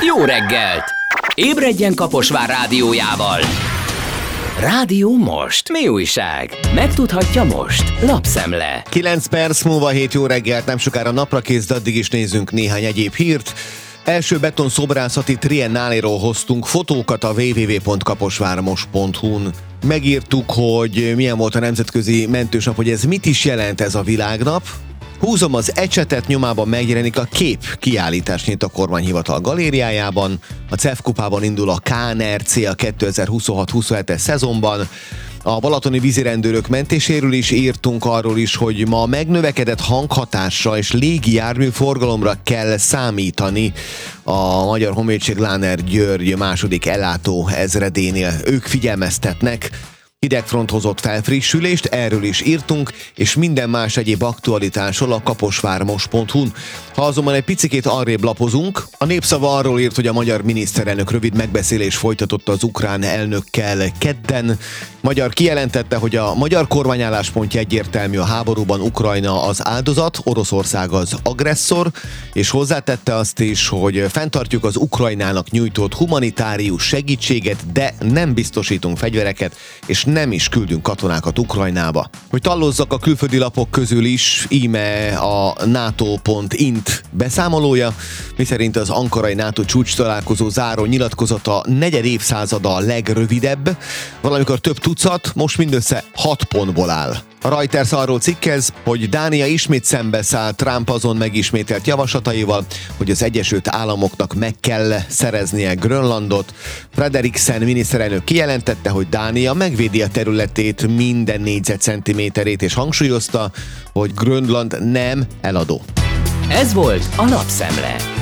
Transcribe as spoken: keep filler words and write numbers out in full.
Jó reggelt! Ébredjen Kaposvár rádiójával! Rádió Most. Mi újság? Megtudhatja most. Lapszemle. kilenc perc múlva hét jó reggelt, nem sokára napra kész, de addig is nézzünk néhány egyéb hírt. Első betonszobrászati triennáléról hoztunk fotókat a double-u double-u double-u pont kaposvármos pont hu-n. Megírtuk, hogy milyen volt a nemzetközi mentősnap, hogy ez mit is jelent ez a világnap. Húzom az ecsetet, nyomában megjelenik a kép kiállítás nyit a kormányhivatal galériájában. A cé e ef kupában indul a ká en er cé a kétezer-huszonhat huszonhetes szezonban. A balatoni vízirendőrök mentéséről is írtunk, arról is, hogy ma megnövekedett hanghatásra és légi járműforgalomra kell számítani a Magyar Honvédség Láner György második ellátó ezredénél. Ők figyelmeztetnek. Hidegfront hozott felfrissülést, erről is írtunk, és minden más egyéb aktualitásról a kaposvármos pont hu-n. Ha azonban egy picikét arrébb lapozunk, a Népszava arról írt, hogy a magyar miniszterelnök rövid megbeszélés folytatott az ukrán elnökkel kedden. Magyar kijelentette, hogy a magyar kormány álláspontja egyértelmű, a háborúban Ukrajna az áldozat, Oroszország az agresszor, és hozzátette azt is, hogy fenntartjuk az Ukrajnának nyújtott humanitárius segítséget, de nem biztosítunk fegyvereket, és nem is küldünk katonákat Ukrajnába. Hogy tallozzak a külföldi lapok közül is, íme a NATO pont int beszámolója, miszerint az ankarai NATO csúcs találkozó záró nyilatkozata negyed évszázada a legrövidebb, valamikor több tucat, most mindössze hat pontból áll. A Reuters arról cikkez, hogy Dánia ismét szembeszáll Trump azon megismételt javaslataival, hogy az Egyesült Államoknak meg kell szereznie Grönlandot. Frederiksen miniszterelnök kijelentette, hogy Dánia megvédi a területét minden négyzetcentiméterét, és hangsúlyozta, hogy Grönland nem eladó. Ez volt a Lapszemle.